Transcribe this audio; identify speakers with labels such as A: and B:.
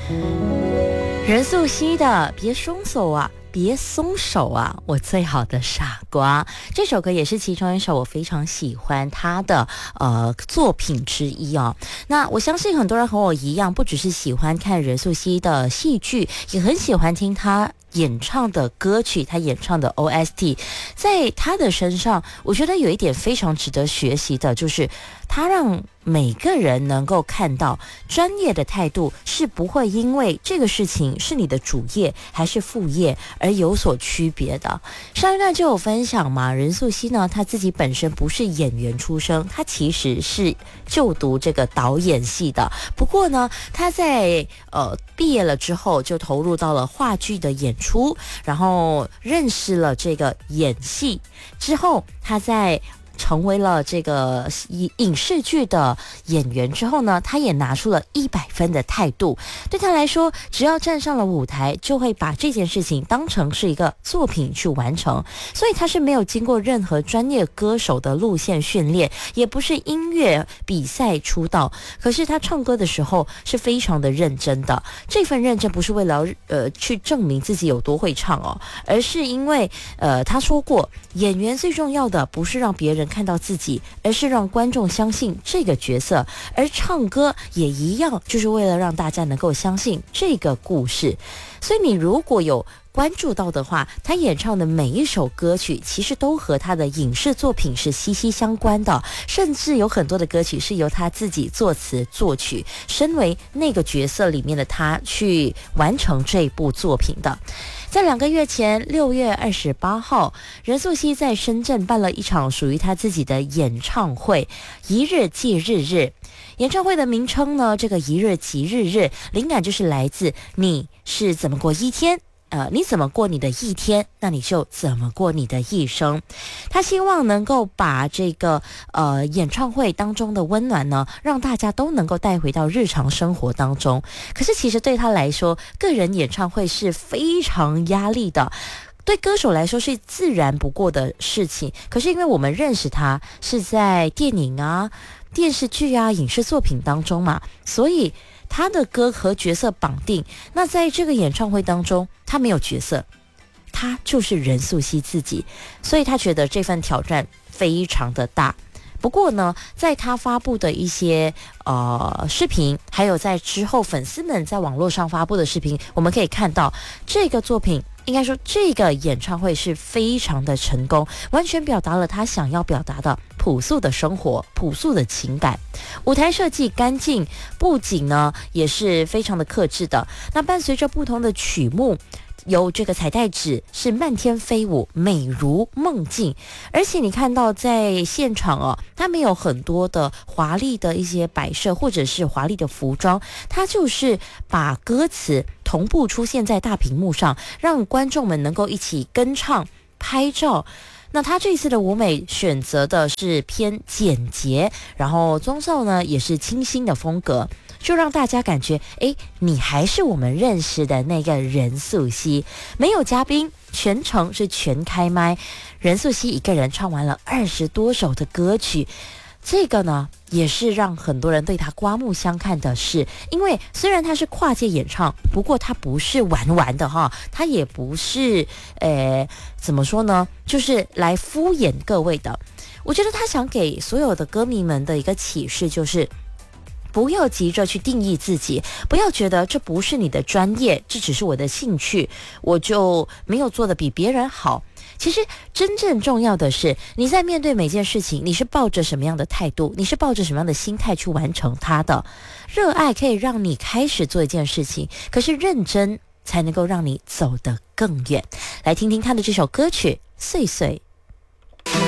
A: 任素汐的别松手啊，别松手啊，我最好的傻瓜，这首歌也是其中一首我非常喜欢他的作品之一哦。那我相信很多人和我一样，不只是喜欢看任素汐的戏剧，也很喜欢听他演唱的歌曲，他演唱的 OST。 在他的身上，我觉得有一点非常值得学习的，就是他让每个人能够看到专业的态度是不会因为这个事情是你的主业还是副业而有所区别的。上一段就有分享嘛，任素汐呢，她自己本身不是演员出身，她其实是就读这个导演系的。不过呢，她在毕业了之后就投入到了话剧的演出，然后认识了这个演戏之后，她在成为了这个影视剧的演员之后呢，他也拿出了100分的态度。对他来说，只要站上了舞台，就会把这件事情当成是一个作品去完成。所以他是没有经过任何专业歌手的路线训练，也不是音乐比赛出道。可是他唱歌的时候是非常的认真的，这份认真不是为了去证明自己有多会唱哦，而是因为他说过，演员最重要的不是让别人看到自己，而是让观众相信这个角色。而唱歌也一样，就是为了让大家能够相信这个故事。所以你如果有关注到的话，他演唱的每一首歌曲其实都和他的影视作品是息息相关的，甚至有很多的歌曲是由他自己作词作曲，身为那个角色里面的他去完成这部作品的。在2个月前，6月28号，任素汐在深圳办了一场属于她自己的演唱会，一日即日日。演唱会的名称呢，这个一日即日日，灵感就是来自你是怎么过一天。你怎么过你的一天，那你就怎么过你的一生。他希望能够把这个演唱会当中的温暖呢，让大家都能够带回到日常生活当中。可是其实对他来说，个人演唱会是非常压力的。对歌手来说是自然不过的事情，可是因为我们认识他是在电影啊、电视剧啊、影视作品当中嘛，所以他的歌和角色绑定。那在这个演唱会当中，他没有角色，他就是任素汐自己，所以他觉得这份挑战非常的大。不过呢，在他发布的一些视频，还有在之后粉丝们在网络上发布的视频，我们可以看到这个作品，应该说这个演唱会是非常的成功，完全表达了他想要表达的朴素的生活、朴素的情感。舞台设计干净，布景呢也是非常的克制的。那伴随着不同的曲目，有这个彩带纸是漫天飞舞，美如梦境。而且你看到在现场它没有很多的华丽的一些摆设或者是华丽的服装，它就是把歌词同步出现在大屏幕上，让观众们能够一起跟唱、拍照。那他这次的舞美选择的是偏简洁，然后妆造呢也是清新的风格，就让大家感觉你还是我们认识的那个任素汐。没有嘉宾，全程是全开麦，任素汐一个人唱完了20多首的歌曲。这个呢也是让很多人对他刮目相看的事，因为虽然他是跨界演唱，不过他不是玩玩的哈，他也不是怎么说呢，就是来敷衍各位的。我觉得他想给所有的歌迷们的一个启示就是，不要急着去定义自己，不要觉得这不是你的专业，这只是我的兴趣，我就没有做得比别人好。其实真正重要的是，你在面对每件事情，你是抱着什么样的态度，你是抱着什么样的心态去完成它的。热爱可以让你开始做一件事情，可是认真才能够让你走得更远。来听听他的这首歌曲《碎碎》。